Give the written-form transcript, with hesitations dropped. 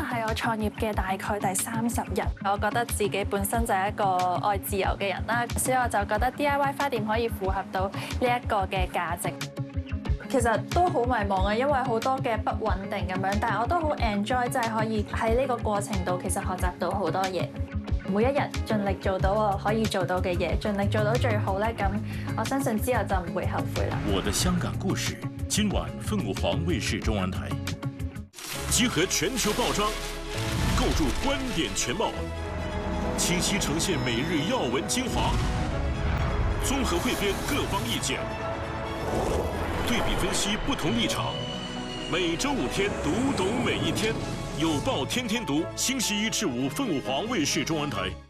係我創業嘅大概第30日。我覺得自己本身就係一個愛自由嘅人啦，所以我就覺得 DIY 花店可以符合到呢一個嘅價值。其實都好迷茫啊，因為好多嘅不穩定咁樣，但係我都好 enjoy，即係可以喺呢個過程度其實學習到好多嘢。每一日盡力做到我可以做到嘅嘢，盡力做到最好咧，咁我相信之後就唔會後悔啦。 我的香港故事，今晚凤舞凰衛視中文台，集合全球報章，構築觀點全貌，清晰呈現每日要聞精華，綜合彙編各方意見，對比分析不同立場。每周5天，讀懂每一天。有報天天讀，星期1至5，凤舞凰衛視中文台。